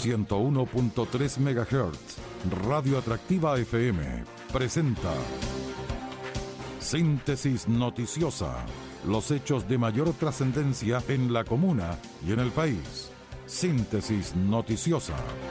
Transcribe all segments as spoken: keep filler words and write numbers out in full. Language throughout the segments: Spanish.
ciento uno punto tres megahertz. Radio Atractiva F M presenta Síntesis Noticiosa. Los hechos de mayor trascendencia en la comuna y en el país. Síntesis Noticiosa.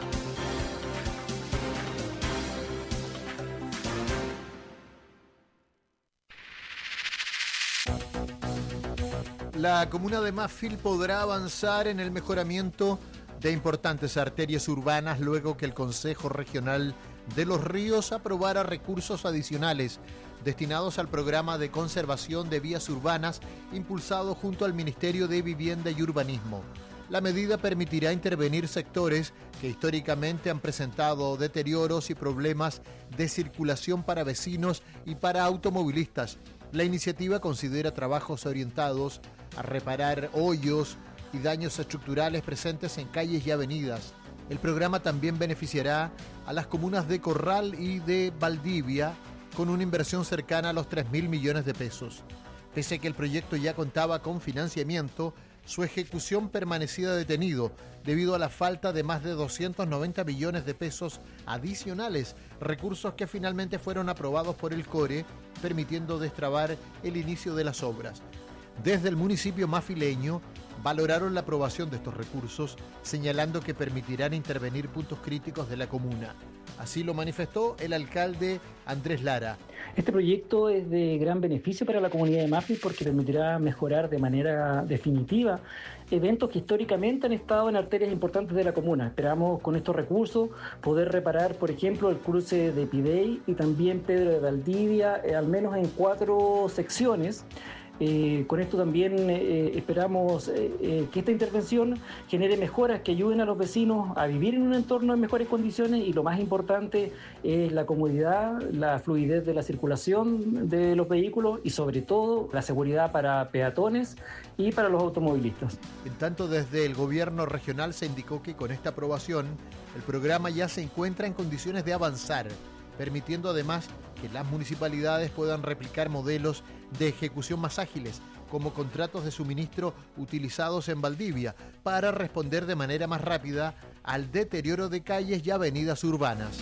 La comuna de Mafil podrá avanzar en el mejoramiento de importantes arterias urbanas luego que el Consejo Regional de los Ríos aprobara recursos adicionales destinados al programa de conservación de vías urbanas impulsado junto al Ministerio de Vivienda y Urbanismo. La medida permitirá intervenir sectores que históricamente han presentado deterioros y problemas de circulación para vecinos y para automovilistas. La iniciativa considera trabajos orientados a reparar hoyos y daños estructurales presentes en calles y avenidas. El programa también beneficiará a las comunas de Corral y de Valdivia con una inversión cercana a los tres mil millones de pesos. Pese a que el proyecto ya contaba con financiamiento, su ejecución permanecía detenido debido a la falta de más de doscientos noventa millones de pesos adicionales, recursos que finalmente fueron aprobados por el CORE, permitiendo destrabar el inicio de las obras. Desde el municipio mafileño valoraron la aprobación de estos recursos, señalando que permitirán intervenir puntos críticos de la comuna. Así lo manifestó el alcalde Andrés Lara. Este proyecto es de gran beneficio para la comunidad de Mafil porque permitirá mejorar de manera definitiva eventos que históricamente han estado en arterias importantes de la comuna. Esperamos con estos recursos poder reparar, por ejemplo, el cruce de Pidey y también Pedro de Valdivia, eh, al menos en cuatro secciones. Eh, con esto también eh, esperamos eh, eh, que esta intervención genere mejoras que ayuden a los vecinos a vivir en un entorno en mejores condiciones y lo más importante es la comodidad, la fluidez de la circulación de los vehículos y sobre todo la seguridad para peatones y para los automovilistas. En tanto, desde el gobierno regional se indicó que con esta aprobación el programa ya se encuentra en condiciones de avanzar, permitiendo además que las municipalidades puedan replicar modelos de ejecución más ágiles, como contratos de suministro utilizados en Valdivia, para responder de manera más rápida al deterioro de calles y avenidas urbanas.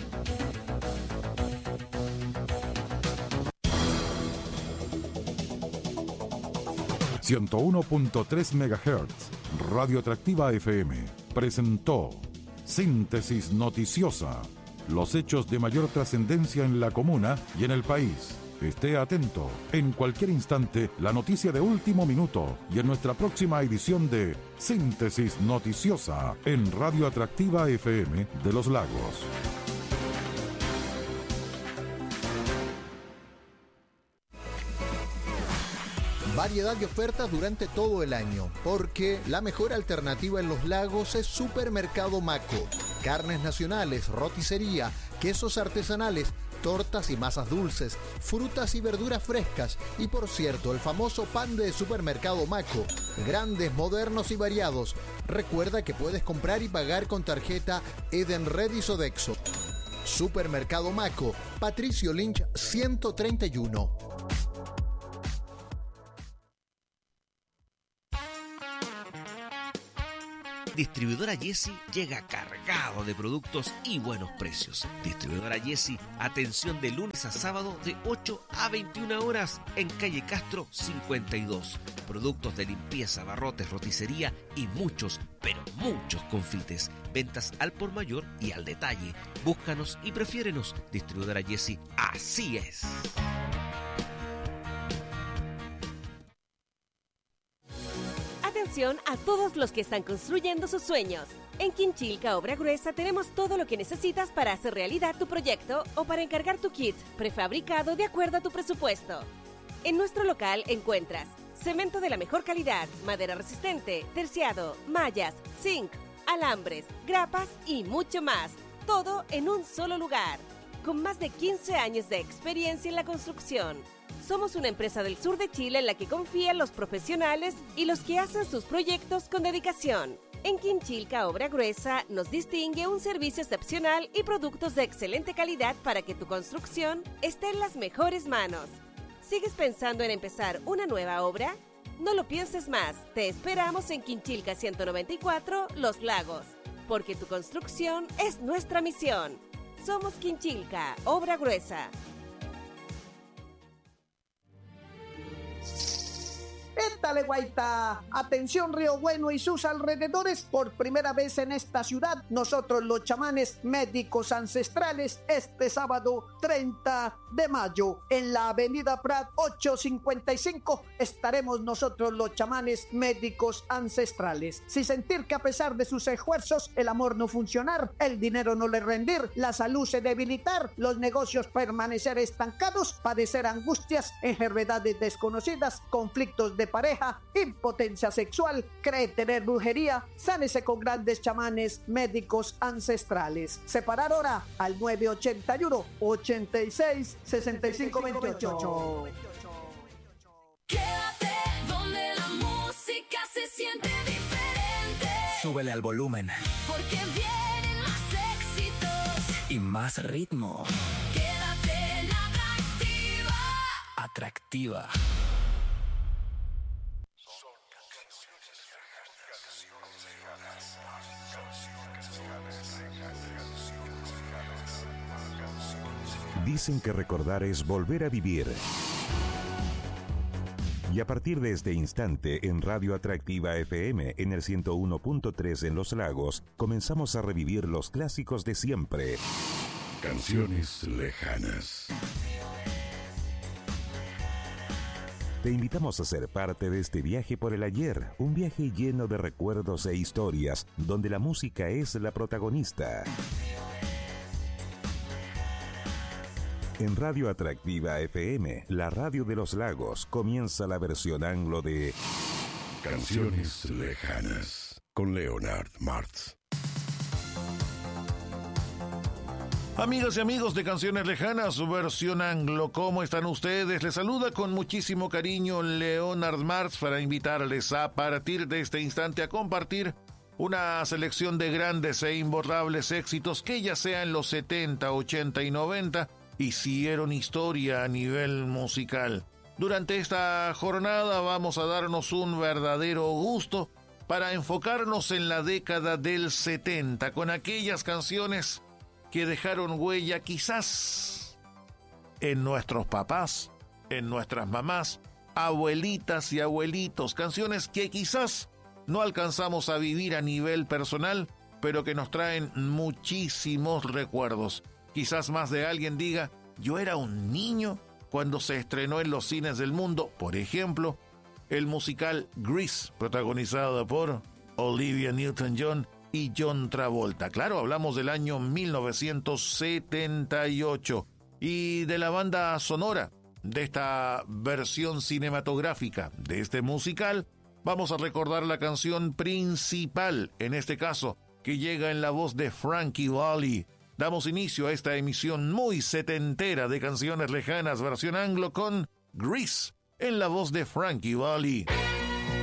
ciento uno punto tres megahertz. Radio Atractiva F M presentó Síntesis Noticiosa. Los hechos de mayor trascendencia en la comuna y en el país. Esté atento. En cualquier instante, la noticia de último minuto y en nuestra próxima edición de Síntesis Noticiosa en Radio Atractiva F M de Los Lagos. Variedad de ofertas durante todo el año, porque la mejor alternativa en Los Lagos es Supermercado Maco. Carnes nacionales, roticería, quesos artesanales, tortas y masas dulces, frutas y verduras frescas y, por cierto, el famoso pan de Supermercado Maco. Grandes, modernos y variados. Recuerda que puedes comprar y pagar con tarjeta Edenred y Sodexo. Supermercado Maco, Patricio Lynch ciento treinta y uno. Distribuidora Jessy llega cargado de productos y buenos precios. Distribuidora Jessy, atención de lunes a sábado de ocho a veintiuna horas en calle Castro cincuenta y dos. Productos de limpieza, barrotes, roticería y muchos, pero muchos confites. Ventas al por mayor y al detalle. Búscanos y prefiérenos. Distribuidora Jessy, así es. Atención a todos los que están construyendo sus sueños. En Quinchilca Obra Gruesa tenemos todo lo que necesitas para hacer realidad tu proyecto o para encargar tu kit prefabricado de acuerdo a tu presupuesto. En nuestro local encuentras cemento de la mejor calidad, madera resistente, terciado, mallas, zinc, alambres, grapas y mucho más. Todo en un solo lugar. Con más de quince años de experiencia en la construcción. Somos una empresa del sur de Chile en la que confían los profesionales y los que hacen sus proyectos con dedicación. En Quinchilca Obra Gruesa nos distingue un servicio excepcional y productos de excelente calidad para que tu construcción esté en las mejores manos. ¿Sigues pensando en empezar una nueva obra? No lo pienses más. Te esperamos en Quinchilca ciento noventa y cuatro, Los Lagos. porque tu construcción es nuestra misión. Somos Quinchilca, obra gruesa. ¡Éntale, guaita! Atención, Río Bueno y sus alrededores. Por primera vez en esta ciudad, nosotros los chamanes médicos ancestrales, este sábado treinta de mayo, en la avenida Prat ochocientos cincuenta y cinco, estaremos nosotros los chamanes médicos ancestrales. Si sentir que a pesar de sus esfuerzos, el amor no funcionar, el dinero no le rendir, la salud se debilitar, los negocios permanecer estancados, padecer angustias, enfermedades desconocidas, conflictos de pareja, impotencia sexual, cree tener brujería, sánese con grandes chamanes médicos ancestrales. Separar ahora al nueve ochenta y uno, ochenta y seis, sesenta y cinco veintiocho. Quédate donde la música se siente diferente. Súbele al volumen. Porque vienen más éxitos y más ritmo. Quédate en Atractiva. Atractiva. Dicen que recordar es volver a vivir. Y a partir de este instante, en Radio Atractiva F M, en el ciento uno punto tres en Los Lagos, comenzamos a revivir los clásicos de siempre. Canciones lejanas. Te invitamos a ser parte de este viaje por el ayer, un viaje lleno de recuerdos e historias, donde la música es la protagonista. En Radio Atractiva F M, la radio de Los Lagos, comienza la versión anglo de Canciones lejanas, con Leonard Martz. Amigas y amigos de Canciones Lejanas, su versión anglo, ¿cómo están ustedes? Les saluda con muchísimo cariño Leonard Martz para invitarles a partir de este instante a compartir una selección de grandes e imborrables éxitos que ya sea en los setenta, ochenta y noventa hicieron historia a nivel musical. Durante esta jornada vamos a darnos un verdadero gusto para enfocarnos en la década del setenta, con aquellas canciones que dejaron huella quizás en nuestros papás, en nuestras mamás, abuelitas y abuelitos, canciones que quizás no alcanzamos a vivir a nivel personal, pero que nos traen muchísimos recuerdos. Quizás más de alguien diga, yo era un niño cuando se estrenó en los cines del mundo, por ejemplo, el musical Grease, protagonizado por Olivia Newton-John y John Travolta. Claro, hablamos del año mil novecientos setenta y ocho y de la banda sonora de esta versión cinematográfica de este musical. Vamos a recordar la canción principal, en este caso, que llega en la voz de Frankie Valli. Damos inicio a esta emisión muy setentera de Canciones Lejanas, versión anglo, con Grease, en la voz de Frankie Valli.